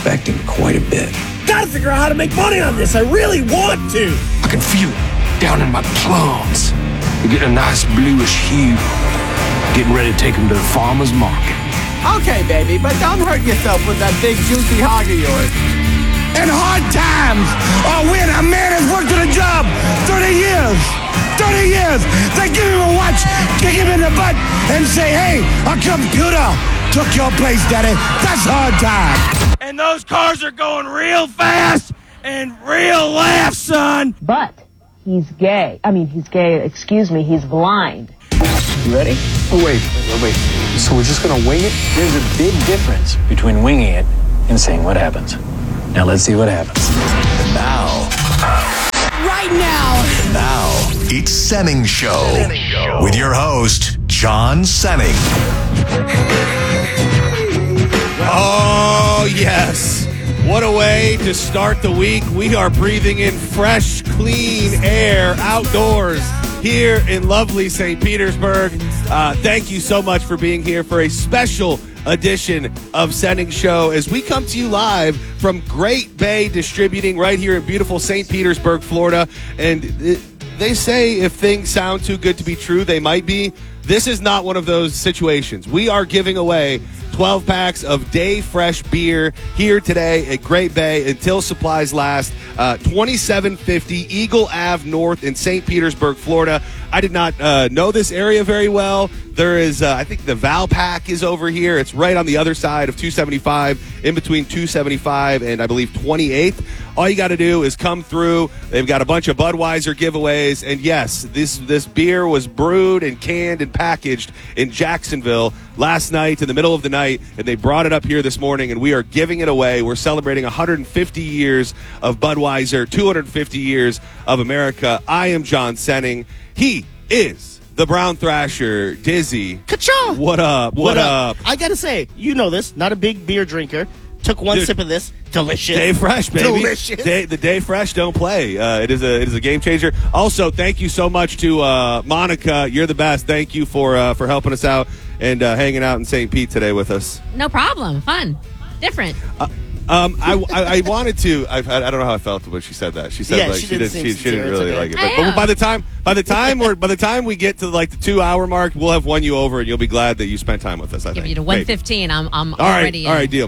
expecting quite a bit. Gotta figure out how to make money on this. I really want to. I can feel it down in my plums. They're getting a nice bluish hue. Getting ready to take them to the farmer's market. Okay, baby, but don't hurt yourself with that big juicy hog of yours. In hard times, or when a man has worked at a job 30 years, they give him a watch, kick him in the butt, and say, hey, a computer took your place, daddy. That's hard time. And those cars are going real fast and real laugh, son. But he's gay. He's blind. You ready? Oh, wait. So we're just going to wing it? There's a big difference between winging it and saying what happens. Now let's see what happens. And now. Right now. Now, it's Senning Show. With your host, John Senning. Oh, yes. What a way to start the week. We are breathing in fresh, clean air outdoors here in lovely St. Petersburg. Thank you so much for being here for a special edition of Senning Show as we come to you live from Great Bay Distributing right here in beautiful St. Petersburg, Florida. And they say if things sound too good to be true, they might be. This is not one of those situations. We are giving away 12 packs of Day Fresh beer here today at Great Bay until supplies last. 2750 Eagle Ave North in St. Petersburg, Florida. I did not know this area very well. There is, I think the Valpak is over here. It's right on the other side of 275, in between 275 and I believe 28th. All you got to do is come through. They've got a bunch of Budweiser giveaways. And yes, this beer was brewed and canned and packaged in Jacksonville last night in the middle of the night. And they brought it up here this morning, and we are giving it away. We're celebrating 150 years of Budweiser, 250 years of America. I am John Senning. He is the Brown Thrasher, Dizzy. Ka-chow! What up? What up? I gotta say, you know this, not a big beer drinker. Took one sip of this. Delicious. Day Fresh, baby. Delicious. The Day Fresh don't play. It is a game changer. Also, thank you so much to Monica. You're the best. Thank you for helping us out and hanging out in St. Pete today with us. No problem. Fun. Different. I wanted to. I don't know how I felt when she said that. She said like she didn't really like it. But by the time we get to like the 2-hour mark, we'll have won you over, and you'll be glad that you spent time with us. I Give think. you to 115. I'm all already. All right, deal.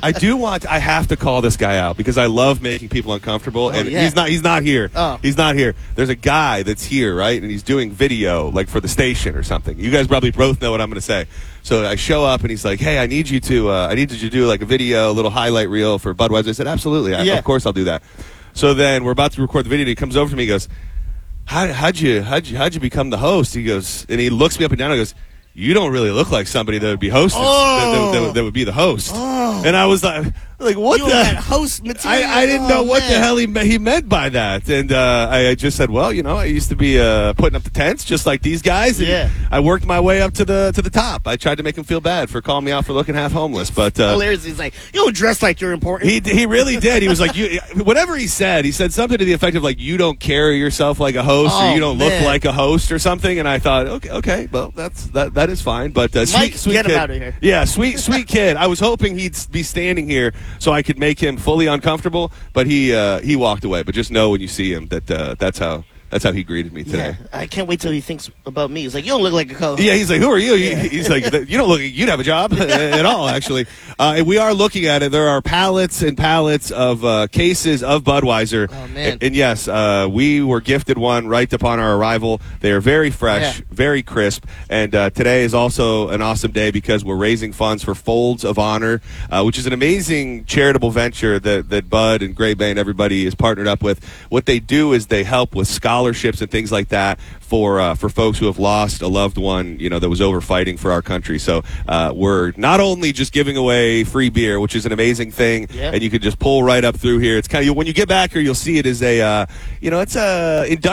I have to call this guy out because I love making people uncomfortable, and he's not here. Oh. He's not here. There's a guy that's here, right, and he's doing video like for the station or something. You guys probably both know what I'm going to say. So I show up, and he's like, "Hey, I need you to do like a video, a little highlight reel for Budweiser." I said, "Absolutely, of course I'll do that." So then we're about to record the video, and he comes over to me, and he goes, How'd you become the host? He goes, and he looks me up and down and goes, "You don't really look like somebody that would be hosting, that would be the host." And I was like, what you the? had host material. I didn't know what the hell he meant by that. And I just said, well, I used to be putting up the tents just like these guys. And I worked my way up to the top. I tried to make him feel bad for calling me out for looking half homeless. But hilarious. He's like, you don't dress like you're important. He really did. He was like, whatever he said something to the effect of like, you don't carry yourself like a host, or you don't look like a host or something. And I thought, okay, well, that is fine. But Mike, sweet get kid. him out of here. Yeah, sweet kid. I was hoping he'd be standing here so I could make him fully uncomfortable, but he walked away. But just know when you see him that that's how he greeted me today. Yeah, I can't wait till he thinks about me. He's like, you don't look like a co-host. Yeah, he's like, who are you? He's like, you don't look like you'd have a job at all, actually. And we are looking at it. There are pallets and pallets of cases of Budweiser. Oh, man. And yes, we were gifted one right upon our arrival. They are very fresh, very crisp. And today is also an awesome day because we're raising funds for Folds of Honor, which is an amazing charitable venture that Bud and Great Bay and everybody is partnered up with. What they do is they help with scholarships and things like that for folks who have lost a loved one, that was over fighting for our country. So we're not only just giving away free beer, which is an amazing thing, and you can just pull right up through here. It's kind of, when you get back here, you'll see it as a, it's a industrial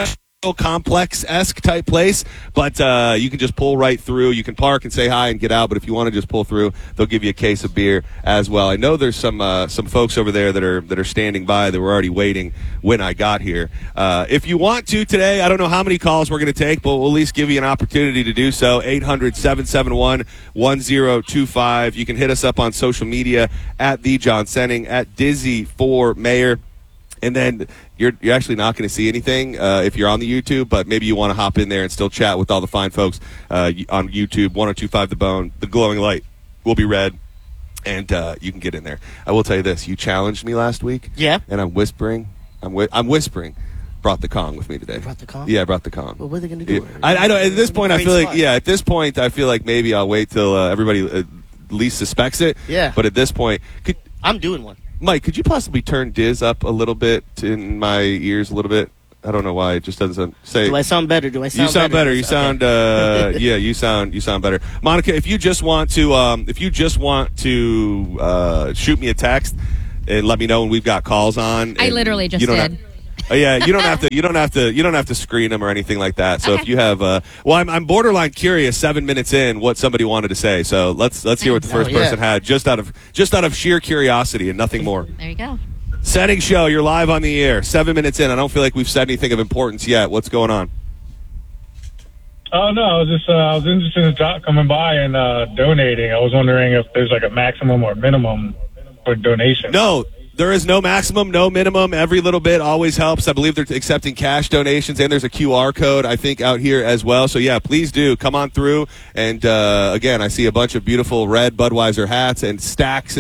complex-esque type place, but you can just pull right through. You can park and say hi and get out, but if you want to just pull through, they'll give you a case of beer as well. I know there's some folks over there that are standing by that were already waiting when I got here. If you want to today, I don't know how many calls we're going to take, but we'll at least give you an opportunity to do so. 800-771-1025. You can hit us up on social media at the John Senning, at Dizzy for Mayor. And then you're actually not going to see anything if you're on the YouTube, but maybe you want to hop in there and still chat with all the fine folks on YouTube. 1025 The Bone, the glowing light will be red, and you can get in there. I will tell you this: you challenged me last week, yeah, and I'm whispering. Brought the Kong with me today. Brought the Kong? Yeah, I brought the Kong. Well, what are they going to do? I don't. At this point, I feel like At this point, I feel like maybe I'll wait till everybody at least suspects it. Yeah. But at this point, I'm doing one. Mike, could you possibly turn Diz up a little bit in my ears a little bit? I don't know why it just doesn't sound. Do I sound better? You sound better. You sound. Yeah, you sound better. Monica, if you just want to, shoot me a text and let me know when we've got calls on. I literally just did. Yeah, you don't have to screen them or anything like that. So if you have, I'm borderline curious 7 minutes in what somebody wanted to say. So let's hear what the first person had just out of sheer curiosity and nothing more. There you go. Senning Show, you're live on the air. 7 minutes in. I don't feel like we've said anything of importance yet. What's going on? Oh no, I was interested in coming by and donating. I was wondering if there's like a maximum or minimum for donation. No. There is no maximum, no minimum. Every little bit always helps. I believe they're accepting cash donations, and there's a QR code, I think, out here as well. So, yeah, please do. Come on through. And, again, I see a bunch of beautiful red Budweiser hats and stacks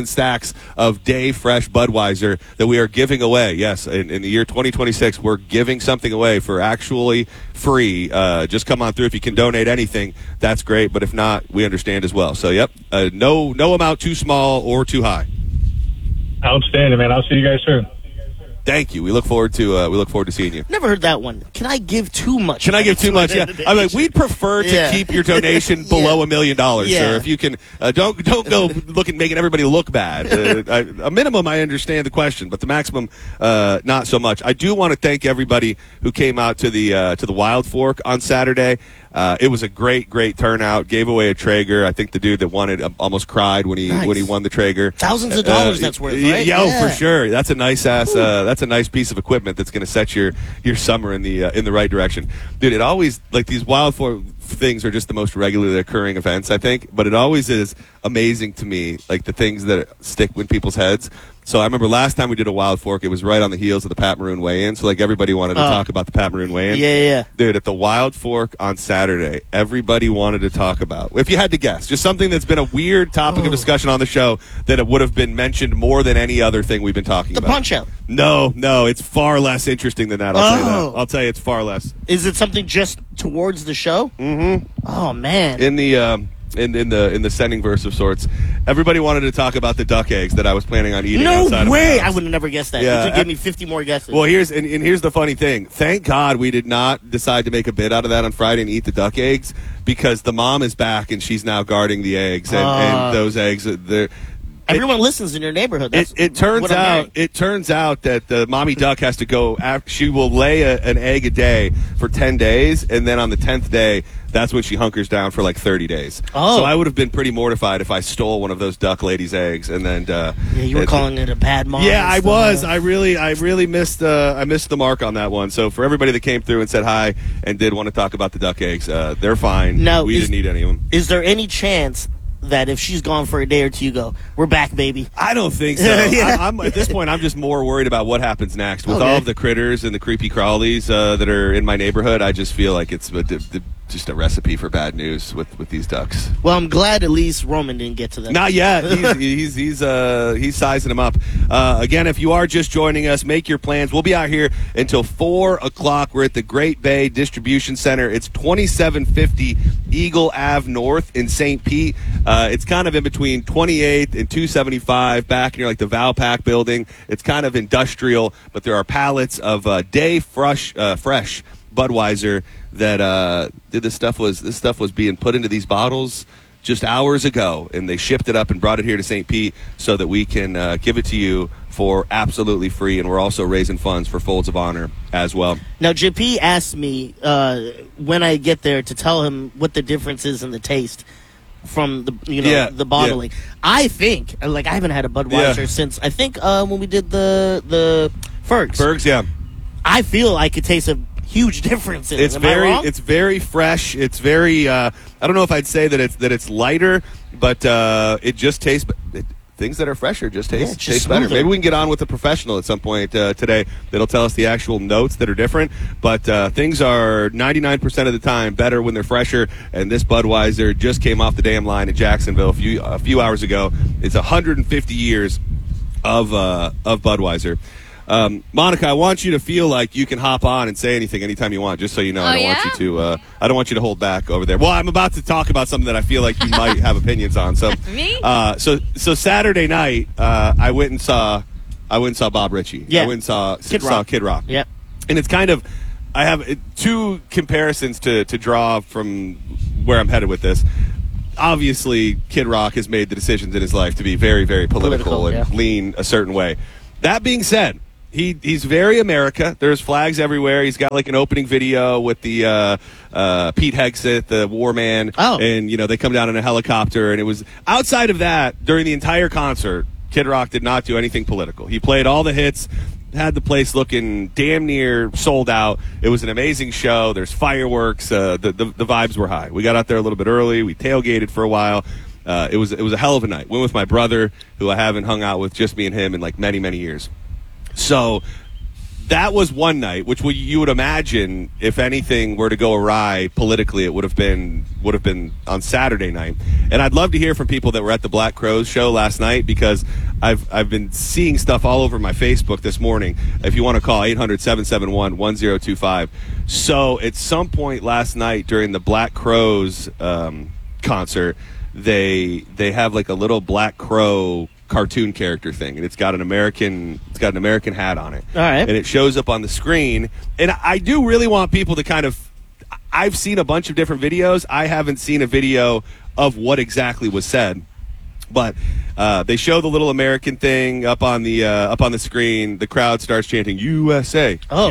of Day Fresh Budweiser that we are giving away. Yes, in the year 2026, we're giving something away for actually free. Just come on through. If you can donate anything, that's great. But if not, we understand as well. So, yep, no amount too small or too high. Outstanding, man. I'll see you guys soon. Thank you. We look forward to seeing you. Never heard that one. Can I give too much? Yeah. I'm like, we'd prefer to keep your donation below $1 million, sir. If you can, don't go making everybody look bad. A minimum, I understand the question, but the maximum, not so much. I do want to thank everybody who came out to the Wild Fork on Saturday. It was a great turnout. Gave away a Traeger. I think the dude that won it almost cried when he won the Traeger. Thousands of dollars that's worth, right? Yeah, for sure. That's a nice that's a nice piece of equipment that's going to set your summer in the right direction. Dude, it always, like, these Wild Fork things are just the most regularly occurring events, I think, but it always is amazing to me, like the things that stick in people's heads. So I remember last time we did a Wild Fork, it was right on the heels of the Pat Maroon weigh-in. So, like, everybody wanted to talk about the Pat Maroon weigh-in. Yeah. Dude, at the Wild Fork on Saturday, everybody wanted to talk about, if you had to guess, just something that's been a weird topic of discussion on the show that it would have been mentioned more than any other thing we've been talking about. The Punch-Out. No, it's far less interesting than that. I'll tell you, it's far less. Is it something just towards the show? Mm-hmm. Oh, man. In the Senning verse of sorts, everybody wanted to talk about the duck eggs that I was planning on eating. No outside way! Of my house. I would have never guessed that. Yeah, you could give me 50 more guesses. Well, here's the funny thing. Thank God we did not decide to make a bid out of that on Friday and eat the duck eggs, because the mom is back and she's now guarding the eggs, and those eggs, everyone listens in your neighborhood. It turns out that the mommy duck has to go. She will lay an egg a day for 10 days, and then on the 10th day, that's when she hunkers down for like 30 days. Oh. So I would have been pretty mortified if I stole one of those duck ladies' eggs, and then you were calling it a bad mom. Yeah, I was. I really missed the mark on that one. So for everybody that came through and said hi and did want to talk about the duck eggs, they're fine. No, we didn't eat any of them. Is there any chance that if she's gone for a day or two, you go, we're back, baby? I don't think so. I'm at this point, I'm just more worried about what happens next. With all of the critters and the creepy crawlies that are in my neighborhood, I just feel like it's just a recipe for bad news with these ducks. Well, I'm glad at least Roman didn't get to that. Not yet. He's sizing them up. Again, if you are just joining us, make your plans. We'll be out here until 4 o'clock. We're at the Great Bay Distribution Center. It's 2750 Eagle Ave North in St. Pete. It's kind of in between 28th and 275, back near like the Valpak building. It's kind of industrial, but there are pallets of Day Fresh Budweiser that this stuff was being put into these bottles just hours ago, and they shipped it up and brought it here to St. Pete so that we can give it to you for absolutely free, and we're also raising funds for Folds of Honor as well. Now, JP asked me when I get there to tell him what the difference is in the taste from the bottling. Yeah. I think, like, I haven't had a Budweiser since, I think, when we did the Fergs. Fergs, yeah. I feel I could taste a huge difference in it. Am I wrong? It's very fresh. It's very, I don't know if I'd say that it's lighter, but it just tastes, things that are fresher just taste better. Maybe we can get on with a professional at some point today that'll tell us the actual notes that are different. But things are 99% of the time better when they're fresher. And this Budweiser just came off the damn line in Jacksonville a few hours ago. It's 150 years of Budweiser. Monica, I want you to feel like you can hop on and say anything anytime you want, just so you know. I don't want you to hold back over there. Well, I'm about to talk about something that I feel like you might have opinions on. So, Me? So Saturday night, I went and saw Bob Ritchie. Yeah. I went and saw Kid Rock. Yep. And it's kind of, I have two comparisons to draw from where I'm headed with this. Obviously, Kid Rock has made the decisions in his life to be very, very political and lean a certain way. That being said, he's very America. There's flags everywhere. He's got like an opening video with the Pete Hegseth, the war man. Oh. And, they come down in a helicopter. And it was outside of that, during the entire concert, Kid Rock did not do anything political. He played all the hits, had the place looking damn near sold out. It was an amazing show. There's fireworks. The vibes were high. We got out there a little bit early. We tailgated for a while. It was a hell of a night. Went with my brother, who I haven't hung out with, just me and him, in like many, many years. So that was one night, which you would imagine, if anything were to go awry politically, it would have been on Saturday night. And I'd love to hear from people that were at the Black Crowes show last night, because I've been seeing stuff all over my Facebook this morning. If you want to call 800-771-1025. So at some point last night during the Black Crowes concert, they have like a little Black Crow cartoon character thing, and it's got an American hat on it. All right. And it shows up on the screen. And I do really want people to kind of, I've seen a bunch of different videos. I haven't seen a video of what exactly was said. But they show the little American thing up on the screen. The crowd starts chanting USA. Oh.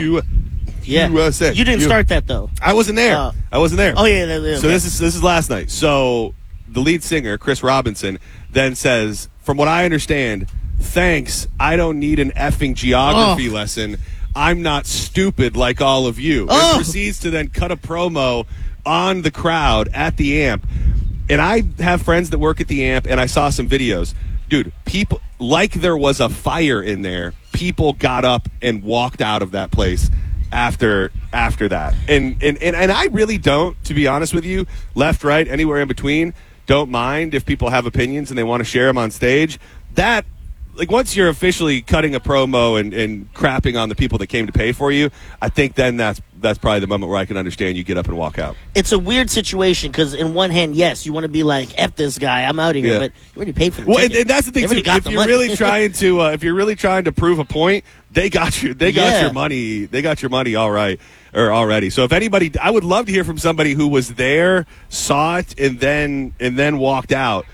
USA. You didn't start that though. I wasn't there. I wasn't there. Oh yeah. So this is last night. So the lead singer, Chris Robinson, then says, from what I understand, thanks, I don't need an effing geography lesson. I'm not stupid like all of you. And proceeds to then cut a promo on the crowd at the Amp. And I have friends that work at the Amp, and I saw some videos. Dude, people, like there was a fire in there, people got up and walked out of that place after that. And I really don't, to be honest with you, left, right, anywhere in between, don't mind if people have opinions and they want to share them on stage. That, like, once you're officially cutting a promo and crapping on the people that came to pay for you, I think then that's probably the moment where I can understand you get up and walk out. It's a weird situation because, in one hand, yes, you want to be like, F this guy, I'm out of here, but you already paid for the ticket. And that's the thing, too. If you're really trying to prove a point, they got you. They got your money. They got your money all right, or already. So if anybody, I would love to hear from somebody who was there, saw it, and then walked out.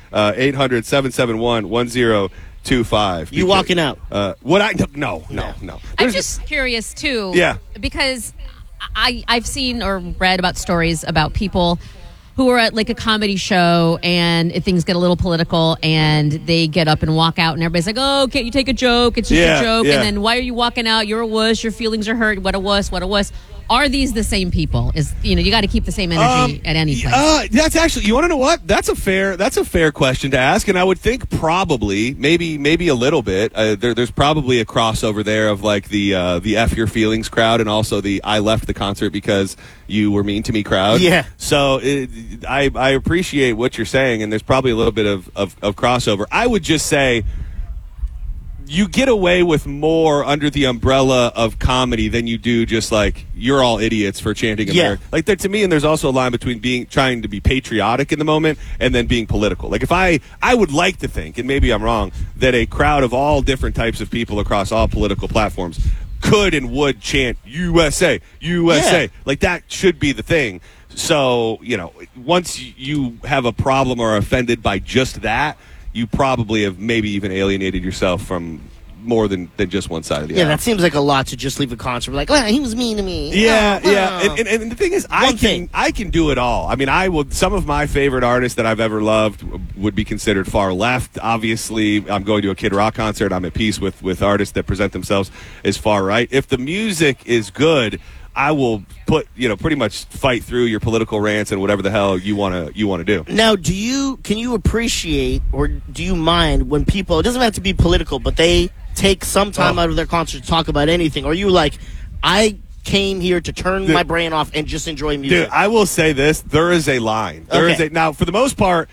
800-771-1025. You walking out? No. I'm just curious too. Yeah. Because I've seen or read about stories about people who are at like a comedy show and things get a little political and they get up and walk out and everybody's like, oh, can't you take a joke? It's just a joke. Yeah. And then why are you walking out? You're a wuss. Your feelings are hurt. What a wuss. Are these the same people? You got to keep the same energy at any place. That's actually, you want to know what? That's a fair question to ask, and I would think probably, maybe a little bit. There's probably a crossover there of like the F your feelings crowd and also the I left the concert because you were mean to me crowd. Yeah. So I appreciate what you're saying, and there's probably a little bit of crossover. I would just say, you get away with more under the umbrella of comedy than you do just like you're all idiots for chanting America. Like there, to me, and there's also a line between trying to be patriotic in the moment and then being political. Like if I would like to think, and maybe I'm wrong, that a crowd of all different types of people across all political platforms could and would chant USA, USA. Like that should be the thing. So, once you have a problem or are offended by just that, you probably have maybe even alienated yourself from more than just one side of the aisle. Yeah, that seems like a lot to just leave a concert like, well, he was mean to me. Yeah. And the thing is, I can do it all. I mean, some of my favorite artists that I've ever loved would be considered far left. Obviously, I'm going to a Kid Rock concert. I'm at peace with artists that present themselves as far right. If the music is good, I will pretty much fight through your political rants and whatever the hell you want to do. Now, can you appreciate or do you mind when people, it doesn't have to be political, but they take some time out of their concert to talk about anything? Or are you like, I came here to turn my brain off and just enjoy music? Dude, I will say this, there is a line. Now, for the most part,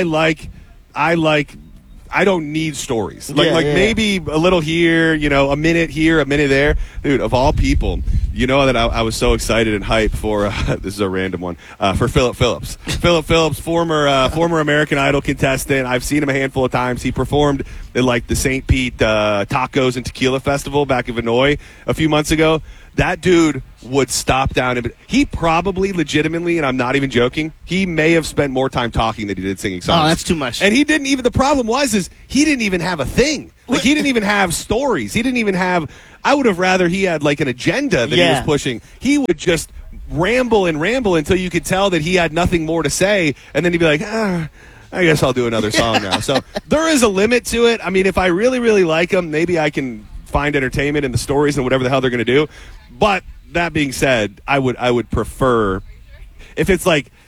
I don't need stories. Maybe a little here, a minute here, a minute there. Dude, of all people, that I was so excited and hyped for, this is a random one, for Philip Phillips. Philip Phillips, former American Idol contestant. I've seen him a handful of times. He performed at the St. Pete Tacos and Tequila Festival back in Vinoy a few months ago. That dude would stop down and he probably legitimately, and I'm not even joking, he may have spent more time talking than he did singing songs. Oh, that's too much. And he didn't even, the problem is he didn't even have a thing. He didn't even have stories. He didn't even have, I would have rather he had an agenda that he was pushing. He would just ramble until you could tell that he had nothing more to say, and then he'd be like, I guess I'll do another song now. So there is a limit to it. I mean, if I really, really like him, maybe I can find entertainment in the stories and whatever the hell they're going to do. But that being said, I would prefer if it's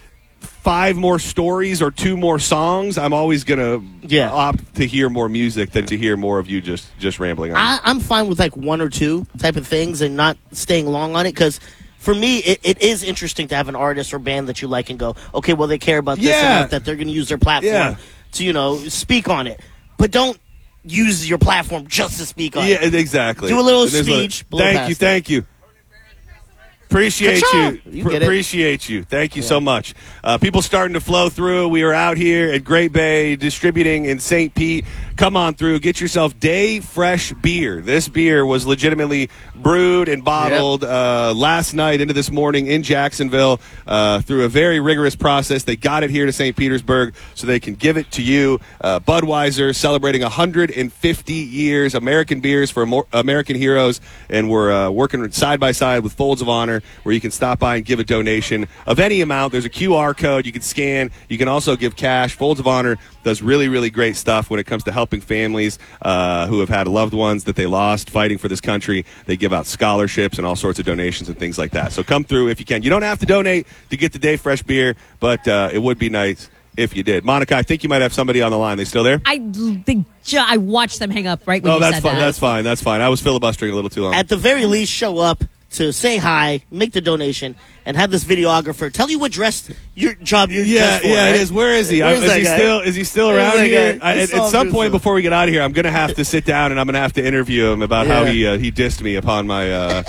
5 more stories or 2 more songs. I'm always going to opt to hear more music than to hear more of you just rambling on. I'm fine with 1 or 2 type of things and not staying long on it because for me, it is interesting to have an artist or band that you like and go, okay, well, they care about this enough that they're going to use their platform to, speak on it. But don't use your platform just to speak on it. Yeah, exactly. Do a little speech. Thank you. Appreciate you. Appreciate you. Thank you so much. People starting to flow through. We are out here at Great Bay distributing in St. Pete. Come on through. Get yourself Day Fresh beer. This beer was legitimately brewed and bottled last night into this morning in Jacksonville through a very rigorous process. They got it here to St. Petersburg so they can give it to you. Budweiser celebrating 150 years. American beers for American heroes. And we're working side by side with Folds of Honor, where you can stop by and give a donation of any amount. There's a QR code you can scan. You can also give cash. Folds of Honor does really, really great stuff when it comes to helping families who have had loved ones that they lost fighting for this country. They give out scholarships and all sorts of donations and things like that. So come through if you can. You don't have to donate to get the Day Fresh beer, but it would be nice if you did. Monica, I think you might have somebody on the line. They still there? I watched them hang up right when you that's said fine. that. That's fine. I was filibustering a little too long. At the very least, show up to say hi, make the donation, and have this videographer tell you what your job you're dressed for. Yeah, right? it is. Where is he? Is he still around here? At some point before we get out of here, I'm going to have to sit down and I'm going to have to interview him about how he dissed me upon my.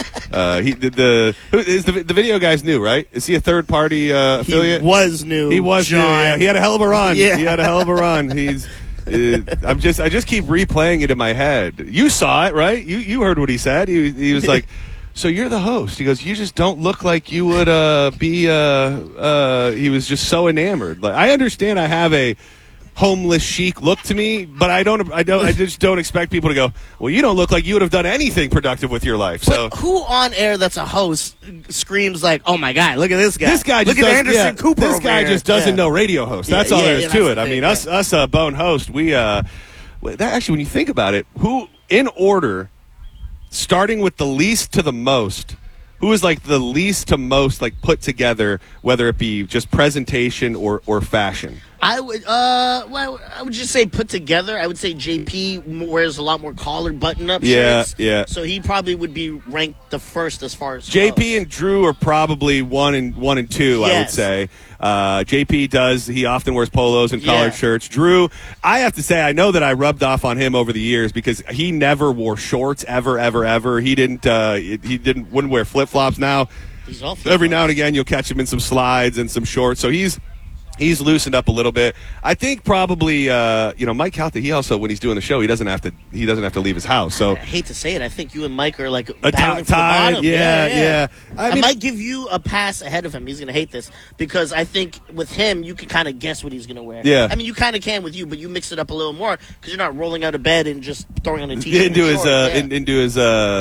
The video guy's new, right? Is he a third party affiliate? He was new. He was John. new. Yeah. He had a hell of a run. Yeah. He had a hell of a run. He's. I just keep replaying it in my head. You saw it, right? You heard what he said. He was like, so you're the host. He goes, you just don't look like you would be. He was just so enamored. I understand I have a homeless chic look to me, but I just don't expect people to go, well, you don't look like you would have done anything productive with your life. So but who on air that's a host screams like, oh my God, look at this guy. This guy look just at Anderson Cooper. This guy just doesn't know radio host. That's all there is to it. I mean, us bone host, actually, when you think about it, who in order, starting with the least to the most, who is the least to most put together, whether it be just presentation or fashion? I would just say put together. I would say JP wears a lot more collar button-up shirts. Yeah. So he probably would be ranked the first as far as JP and Drew are probably one and two. Yes. I would say. JP he often wears polos and collared shirts. Drew, I have to say, I know that I rubbed off on him over the years because he never wore shorts ever. He wouldn't wear flip-flops now. Every now and again you'll catch him in some slides and some shorts. So he's He's loosened up a little bit. I think probably Mike Calta. He also, when he's doing the show, he doesn't have to leave his house. So I hate to say it, I think you and Mike are like a battling for the tie. bottom. Yeah. I might give you a pass ahead of him. He's gonna hate this because I think with him you can kind of guess what he's gonna wear. Yeah. I mean you kind of can with you, but you mix it up a little more because you're not rolling out of bed and just throwing on a t-shirt. Into his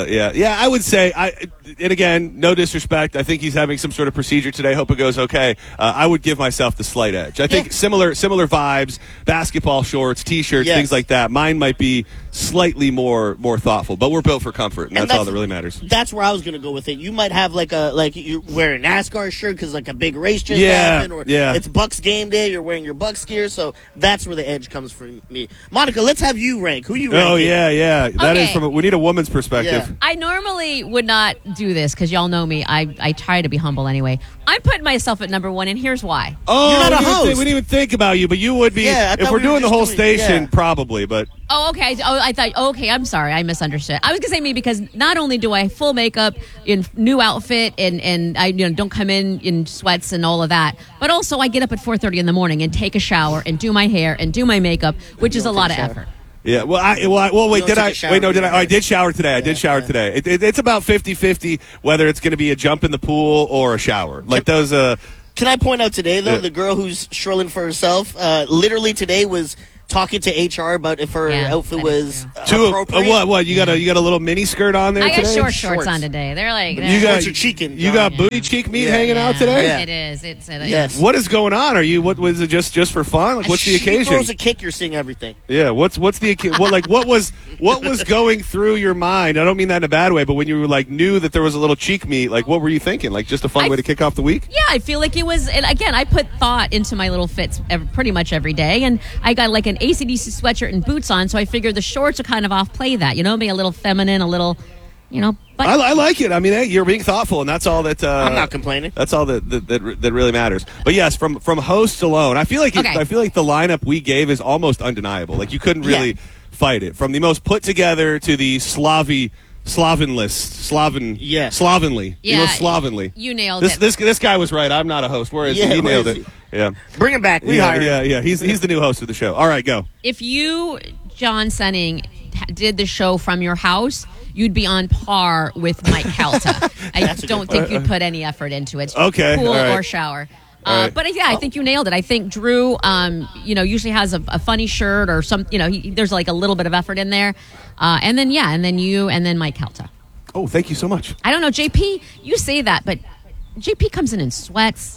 I would say and again, no disrespect. I think he's having some sort of procedure today. Hope it goes okay. I would give myself the slight edge. I think similar vibes, basketball shorts, t-shirts, things like that. Mine might be slightly more thoughtful, but we're built for comfort, and that's all that really matters. That's where I was going to go with it. You might have like you wear a NASCAR shirt because like a big race just happened, or it's Bucks game day. You're wearing your Bucks gear, so that's where the edge comes from me. Monica, let's have you rank. Who you rank? Oh yeah. That is we need a woman's perspective. Yeah. I normally would not do this because y'all know me. I try to be humble anyway. I'm putting myself at number 1, and here's why. Oh, you're not a host. We didn't even think about you, but you would be if we're doing the whole station, probably. But okay. I thought. Okay, I'm sorry. I misunderstood. I was gonna say me because not only do I full makeup in new outfit and I don't come in sweats and all of that, but also I get up at 4:30 in the morning and take a shower and do my hair and do my makeup, which is a lot of effort. Yeah, wait, did I? Wait, no, did I? Oh, I did shower today. I did shower today. It's about 50-50 whether it's going to be a jump in the pool or a shower. Like those. Can I point out today, though, the girl who's shrilling for herself, literally today was talking to HR about if her outfit was appropriate. What? You got a little mini skirt on there I today? got shorts on today. They're like you got booty cheek meat hanging out today? Yeah. It is. Yes. What is going on? What was it just for fun? Like what's the occasion? She throws a kick, you're seeing everything. Yeah, what's the what was going through your mind? I don't mean that in a bad way, but when you knew that there was a little cheek meat, like what were you thinking? Like just a fun way to kick off the week? Yeah, I feel like it was, and again, I put thought into my little fits pretty much every day, and I got like an AC/DC sweatshirt and boots on, so I figured the shorts are kind of off-play that, be a little feminine, a little, But I like it. I mean, hey, you're being thoughtful, and that's all that. I'm not complaining. That's all that really matters. But yes, from hosts alone, I feel like the lineup we gave is almost undeniable. Like you couldn't really fight it. From the most put together to the slovenly. Yeah. Slovenly. You nailed it. it. This guy was right. I'm not a host. Where is he? He nailed it. Yeah. Bring him back. We hire him. Yeah. He's the new host of the show. All right, go. If you, John Senning, did the show from your house, you'd be on par with Mike Calta. I don't think you'd put any effort into it. Okay. Pool or shower. But I think you nailed it. I think Drew, usually has a funny shirt or some, there's like a little bit of effort in there. And then you, and then Mike Calta. Oh, thank you so much. I don't know, JP, you say that, but JP comes in sweats.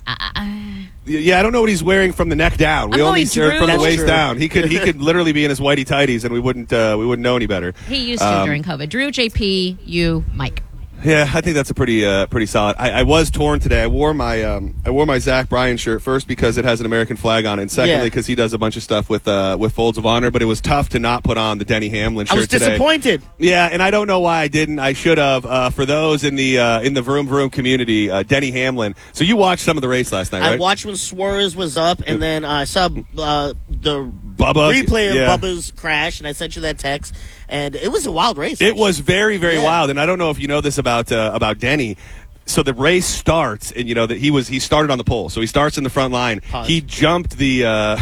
Yeah, I don't know what he's wearing from the neck down. We only see from the waist down. He could literally be in his whitey tighties, and we wouldn't know any better. He used to during COVID. Drew, JP, you, Mike. Yeah, I think that's a pretty solid. I was torn today. I wore my Zach Bryan shirt first because it has an American flag on it, and secondly because he does a bunch of stuff with Folds of Honor. But it was tough to not put on the Denny Hamlin shirt. I was disappointed. Yeah, and I don't know why I didn't. I should have. For those in the Vroom Vroom community, Denny Hamlin. So you watched some of the race last night, right? I watched when Suarez was up, and then I saw the Bubba replay of Bubba's crash, and I sent you that text. And it was a wild race. It was very, very wild. And I don't know if you know this about Denny. So the race starts, and that he started on the pole. So he starts in the front line. Pause. He jumped the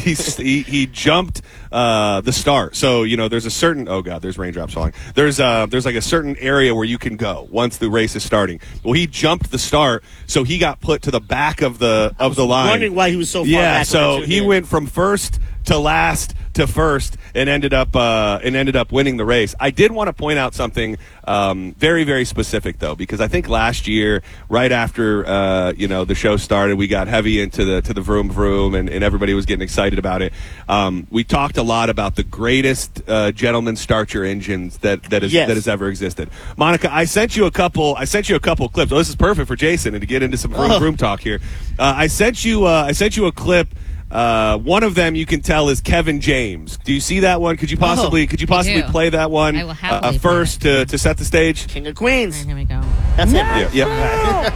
he jumped the start. So there's a certain there's raindrops falling. There's like a certain area where you can go once the race is starting. Well, he jumped the start, so he got put to the back of the line. Wondering why he was so far back. Yeah, so he went from first to last to first and ended up winning the race. I did want to point out something very, very specific though, because I think last year, right after the show started, we got heavy into the Vroom Vroom and everybody was getting excited about it. We talked a lot about the greatest gentleman starcher engines that has ever existed. Monica, I sent you a couple clips. Oh, this is perfect for Jason and to get into some Vroom Vroom talk here. I sent you a clip. One of them you can tell is Kevin James. Do you see that one? Could you possibly play that one I will happily first to set the stage? King of Queens. Here we go. That's it. Yeah.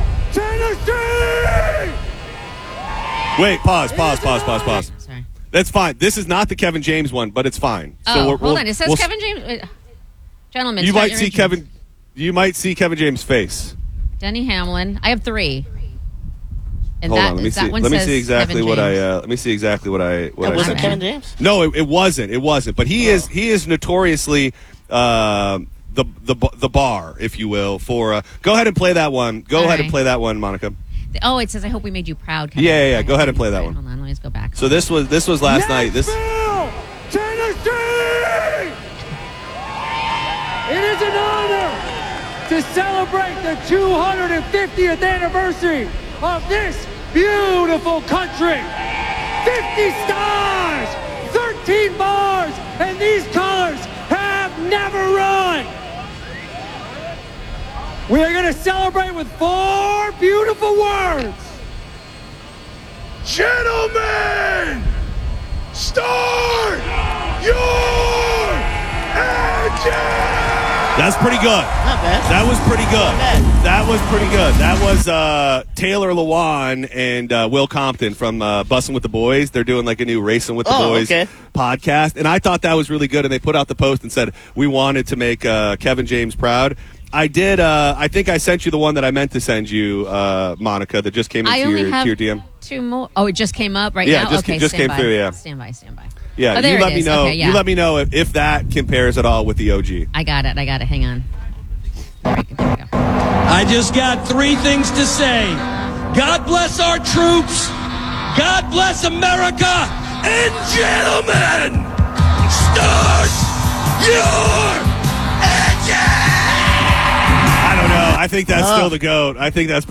Wait, pause. Sorry. That's fine. This is not the Kevin James one, but it's fine. Hold on. It says Kevin James. Gentlemen, you might see Kevin James' face. Denny Hamlin. I have 3. And Hold that, on, let me see. that one Let me says see exactly Kevin what I. James. Let me see exactly what I. What That I wasn't sent Kevin you. James? No, it wasn't. It wasn't. But he is notoriously the bar, if you will. For go ahead and play that one. Go ahead and play that one, Monica. Oh, it says, I hope we made you proud. Kevin. Yeah. Go ahead and play that one. Hold on, let me just go back. So this was last night. This. Tennessee! It is an honor to celebrate the 250th anniversary of this beautiful country. 50 stars, 13 bars, and these colors have never run. We are going to celebrate with 4 beautiful words. Gentlemen, start your engine! That's pretty good. Not bad. That was pretty good. Not bad. That was pretty good. That was Taylor Lewan and Will Compton from Bussin' with the Boys. They're doing like a new Racing with the Boys podcast. And I thought that was really good. And they put out the post and said, we wanted to make Kevin James proud. I did. I think I sent you the one that I meant to send you, Monica, that just came into your DM. 2 more. Oh, it just came up right now? Yeah, it just came through, yeah. Stand by. Yeah, oh, you let me know. Okay, yeah. You let me know if that compares at all with the OG. I got it. Hang on. There we go. I just got 3 things to say. God bless our troops. God bless America. And gentlemen, start your engine! I don't know. I think that's still the GOAT. I think that's